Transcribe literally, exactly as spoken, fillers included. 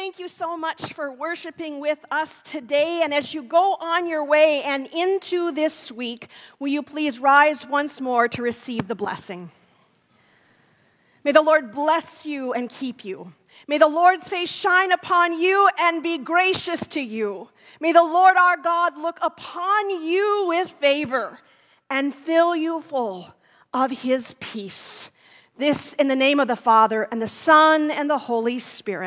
thank you so much for worshiping with us today. And as you go on your way and into this week, will you please rise once more to receive the blessing? May the Lord bless you and keep you. May the Lord's face shine upon you and be gracious to you. May the Lord our God look upon you with favor and fill you full of his peace. This in the name of the Father, and the Son, and the Holy Spirit.